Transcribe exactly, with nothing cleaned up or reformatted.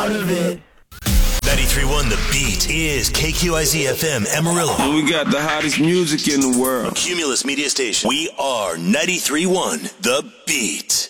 part of it. ninety-three point one The Beat is K Q I Z F M Amarillo. And we got the hottest music in the world. Cumulus Media Station. We are ninety-three point one The Beat.